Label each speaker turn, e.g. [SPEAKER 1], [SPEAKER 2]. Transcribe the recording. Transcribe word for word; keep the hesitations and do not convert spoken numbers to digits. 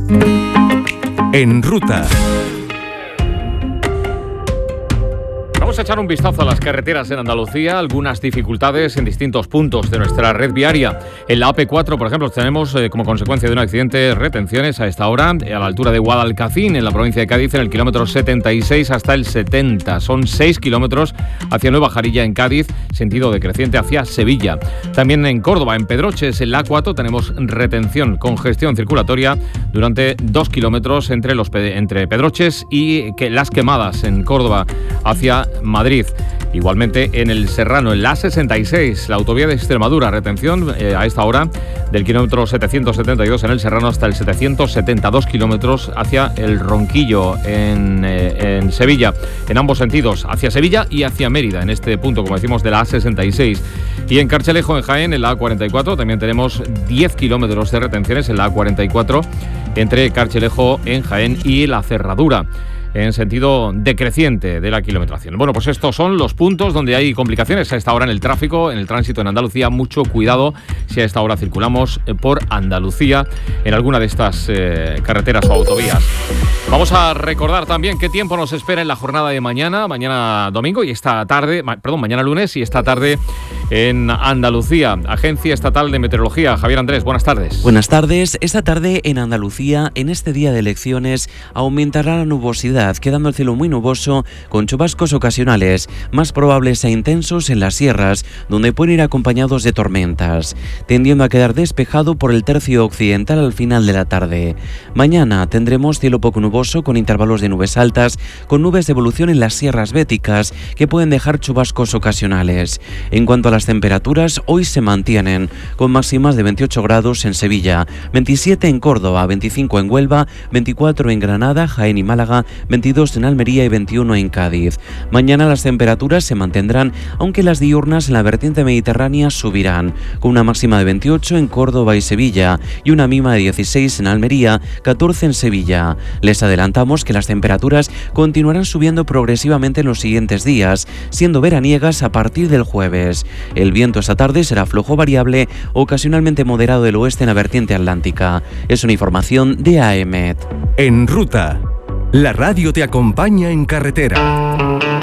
[SPEAKER 1] En Ruta.
[SPEAKER 2] Vamos a echar un vistazo a las carreteras en Andalucía, algunas dificultades en distintos puntos de nuestra red viaria. En la A P cuatro, por ejemplo, tenemos eh, como consecuencia de un accidente retenciones a esta hora a la altura de Guadalcacín, en la provincia de Cádiz, en el kilómetro setenta y seis hasta el setenta. Son seis kilómetros hacia Nueva Jarilla en Cádiz, sentido decreciente hacia Sevilla. También en Córdoba, en Pedroches, en la A cuatro, tenemos retención, congestión circulatoria durante dos kilómetros entre, los, entre Pedroches y que, Las Quemadas, en Córdoba, hacia Madrid. Igualmente en el Serrano, en la A sesenta y seis, la autovía de Extremadura, retención eh, a esta hora del kilómetro setecientos setenta y dos en el Serrano hasta el setecientos setenta y dos kilómetros hacia el Ronquillo en, eh, en Sevilla, en ambos sentidos, hacia Sevilla y hacia Mérida, en este punto, como decimos, de la A sesenta y seis. Y en Carchelejo, en Jaén, en la A cuarenta y cuatro, también tenemos diez kilómetros de retenciones en la A cuarenta y cuatro entre Carchelejo, en Jaén, y La Cerradura, en sentido decreciente de la kilometración. Bueno, pues estos son los puntos donde hay complicaciones a esta hora en el tráfico, en el tránsito en Andalucía. Mucho cuidado si a esta hora circulamos por Andalucía en alguna de estas eh, carreteras o autovías. Vamos a recordar también qué tiempo nos espera en la jornada de mañana, mañana domingo y esta tarde, ma- perdón, mañana lunes y esta tarde en Andalucía. Agencia Estatal de Meteorología. Javier Andrés, buenas tardes.
[SPEAKER 3] Buenas tardes. Esta tarde en Andalucía, en este día de elecciones, aumentará la nubosidad, quedando el cielo muy nuboso con chubascos ocasionales, más probables e intensos en las sierras, donde pueden ir acompañados de tormentas, tendiendo a quedar despejado por el tercio occidental al final de la tarde. Mañana tendremos cielo poco nuboso con intervalos de nubes altas, con nubes de evolución en las sierras béticas que pueden dejar chubascos ocasionales. En cuanto a las temperaturas, hoy se mantienen con máximas de veintiocho grados en Sevilla, veintisiete en Córdoba, veinticinco en Huelva, veinticuatro en Granada, Jaén y Málaga, veintidós en Almería y veintiuno en Cádiz. Mañana las temperaturas se mantendrán, aunque las diurnas en la vertiente mediterránea subirán, con una máxima de veintiocho en Córdoba y Sevilla y una mínima de dieciséis en Almería, catorce en Sevilla. Les adelantamos que las temperaturas continuarán subiendo progresivamente en los siguientes días, siendo veraniegas a partir del jueves. El viento esta tarde será flojo variable, ocasionalmente moderado del oeste en la vertiente atlántica. Es una información de A E M E T.
[SPEAKER 1] En Ruta. La radio te acompaña en carretera.